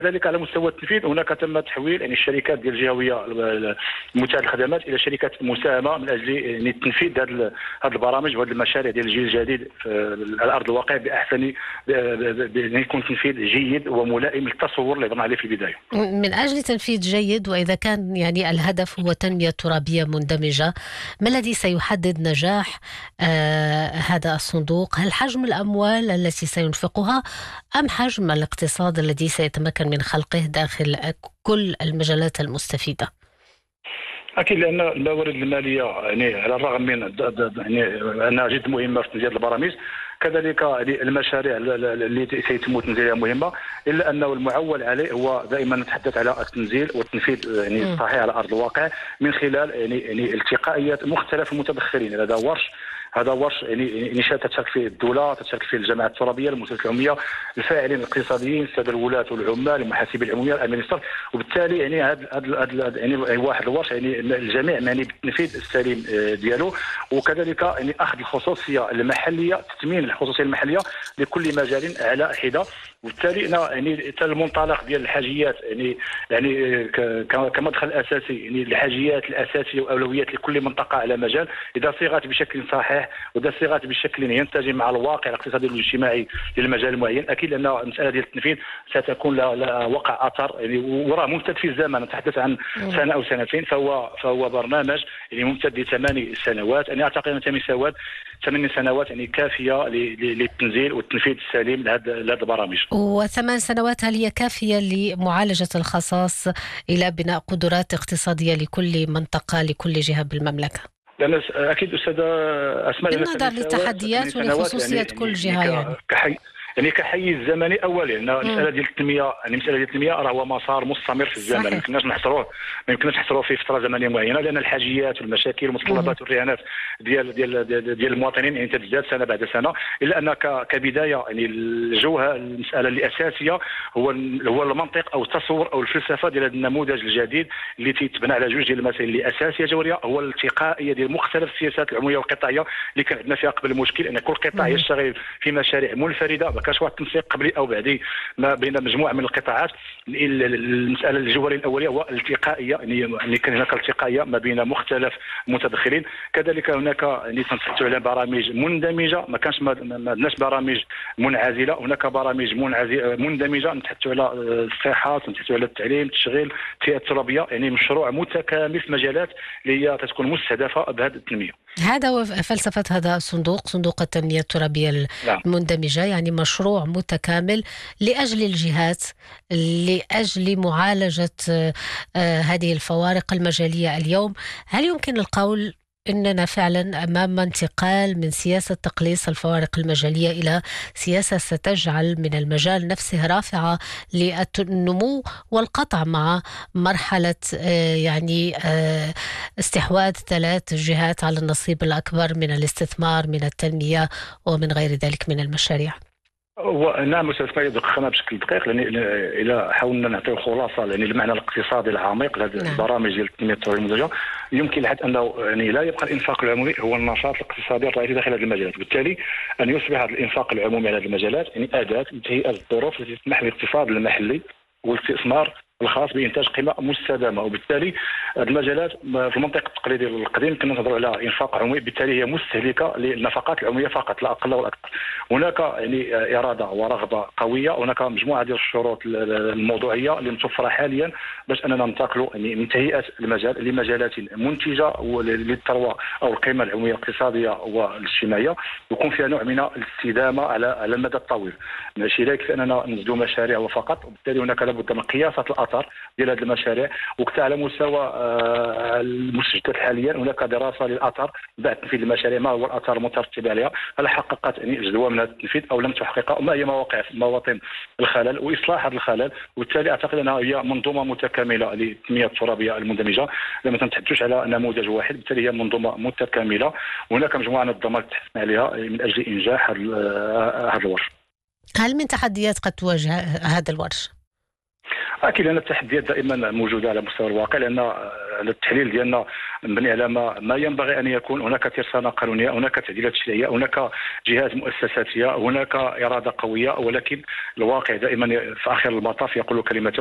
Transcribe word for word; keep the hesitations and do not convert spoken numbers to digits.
كذلك على مستوى التنفيذ هناك تم تحويل يعني الشركات ديال الجهويه المنتهى الخدمات الى شركات مساهمه من اجل يعني تنفيذ هذه هذه البرامج وهذه المشاريع ديال الجيل الجديد على ارض الواقع باحسن يكون تنفيذ جيد وملائم للتصور اللي هضرنا عليه في البدايه. من اجل تنفيذ جيد، واذا كان يعني الهدف هو تنميه ترابيه مندمجه، ما الذي سيحدد نجاح آه هذا الصندوق؟ هل حجم الاموال التي سينفقها ام حجم الاقتصاد الذي سيتمكن من خلقه داخل كل المجالات المستفيدة؟ اكيد لان الموارد الماليه يعني على الرغم من يعني انها جد مهمه في تنفيذ البرامج، كذلك المشاريع اللي سيتم تنزيلها مهمه، الا انه المعول عليه هو دائما نتحدث على التنزيل والتنفيذ يعني الصحيح على ارض الواقع من خلال يعني يعني التقائيات مختلف المتدخلين. هذا ورش هذا ورش يعني نشاط تشارك فيه الدوله، تشارك فيه الجماعات الترابيه، المؤسسات العموميه، الفاعلين الاقتصاديين، الساده الولاة والعمال، المحاسبين العموميه، الامين الصرف، وبالتالي يعني هذا هذا يعني واحد الورش يعني الجميع معني بالتنفيذ السليم ديالو، وكذلك يعني اخذ الخصوصيه المحليه، تثمين الخصوصيه المحليه لكل مجال على حده. وبالتالي يعني حتى المنطلق ديال الحاجيات يعني يعني كمدخل اساسي يعني الحاجيات الاساسيه واولويات لكل منطقه على مجال، اذا صيغت بشكل صحيح واذا صيغت بشكل ينسجم مع الواقع الاقتصادي والاجتماعي للمجال المعين، اكيد ان المساله ديال التنفيذ ستكون لها وقع اثر يعني وراه ممتد في الزمن، نتحدث عن سنه او سنتين، فهو فهو برنامج يعني ممتد لثمان سنوات. انا اعتقد ان ثمان سنوات ثمان سنوات يعني كافيه للتنزيل والتنفيذ السليم لهذه البرامج. وثمان سنوات هل هي كافيه لمعالجه الخصاص الى بناء قدرات اقتصاديه لكل منطقه لكل جهه بالمملكه؟ لأن أكيد أستاذة أسماء بالنظر للتحديات ولخصوصية يعني كل جهة يعني كحي يعني كحيز زمني اولي، لان المساله ديال التنميه يعني المساله ديال التنميه راه هو مسار مستمر في الزمن، ما يمكنناش نحصروه ما يمكنناش نحصروه في فتره زمنيه معينه، لان الحاجيات والمشاكل والمتطلبات والرهانات ديال ديال ديال المواطنين يعني تزداد سنه بعد سنه، الا ان كبدايه يعني الجوهر المساله الاساسيه هو هو المنطق او التصور او الفلسفه ديال هذا النموذج الجديد اللي تيتبنى على جوج ديال المسائل اللي اساسيه جوهريه، هو الالتقائيه ديال مختلف السياسات العموميه والقطاعيه اللي كان عندنا فيها قبل المشكل ان كل قطاع يشتغل في مشاريع منفرده، ما كانش واحد التنسيق قبلي او بعدي ما بين مجموعه من القطاعات. المساله الجوهريه الاوليه هو الالتقائيه، يعني كان هناك التقائيه ما بين مختلف المتدخلين. كذلك هناك يعني تنحثوا على برامج مندمجه، ما كانش ما عندناش برامج منعزله، هناك برامج منعزله مندمجه، نتحدثوا على الصحه، نتحدثوا على التعليم، التشغيل، الفئات الترابيه، يعني مشروع متكامل في مجالات اللي هي تكون مستهدفه بهذه التنميه. هذا هو فلسفه هذا الصندوق، صندوق التنميه الترابيه المندمجه، يعني مشروع متكامل لأجل الجهات، لأجل معالجة هذه الفوارق المجالية اليوم. هل يمكن القول إننا فعلا أمام انتقال من سياسة تقليص الفوارق المجالية إلى سياسة ستجعل من المجال نفسه رافعة للنمو والقطع مع مرحلة يعني استحواذ ثلاث جهات على النصيب الأكبر من الاستثمار، من التنمية ومن غير ذلك من المشاريع؟ نعم استاذ فايد، دققنا بشكل دقيق، لان الى حاولنا نعطيو خلاصه يعني المعنى الاقتصادي العميق لهذه نعم. البرامج ديال التنميه الترابيه المندمجه، يمكن لحد انه يعني لا يبقى الانفاق العمومي هو النشاط الاقتصادي الرئيسي داخل هذه المجالات، بالتالي ان يصبح هذا الانفاق العمومي على هذه المجالات يعني اداه لتهيئه الظروف التي تسمح للاقتصاد المحلي والاستثمار الخاص بإنتاج قيمة مستدامة. وبالتالي المجالات في المنطق التقليدي القديم كنا نهضروا على إنفاق عمومي، بالتالي هي مستهلكة للنفقات العمومية فقط لا أقل ولا أكثر. هناك يعني إرادة ورغبة قوية، هناك مجموعة ديال الشروط الموضوعية اللي متوفرة حاليا باش أننا ننتقلوا يعني من تهيئة المجال لمجالات منتجة للثروة أو القيمة العمومية الاقتصادية والاجتماعية، ويكون فيها نوع من الاستدامة على على المدى الطويل. ماشي لا يكفي أننا نزدوا مشاريع فقط، وبالتالي هناك لابد من قياسة الأثر ديال هذه المشاريع، وكتا على مستوى المستجدات حاليا هناك دراسه للاثار بعد تنفيذ المشاريع، ما هو الاثار المترتبه عليها، هل حققت يعني جدوى من هذا التنفيذ او لم تحققها، وما هي مواقع مواطن الخلل واصلاح هذا الخلل. وبالتالي اعتقد انها هي منظومه متكامله للتنميه الترابيه المندمجه، لما تنتحدثوش على نموذج واحد، بالتالي هي منظومه متكامله، وهناك مجموعه من الضمانات تحثنا عليها من اجل انجاح هذا الورش. هل من تحديات قد تواجه هذا الورش؟ اكيد ان التحديات دائما موجوده على مستوى الواقع، لان التحليل ديالنا مبني على ما, ما ينبغي ان يكون. هناك ترسانه قانونيه، هناك تعديلات تشريعيه، هناك جهات مؤسساتيه، هناك اراده قويه، ولكن الواقع دائما في اخر المطاف يقول كلمته.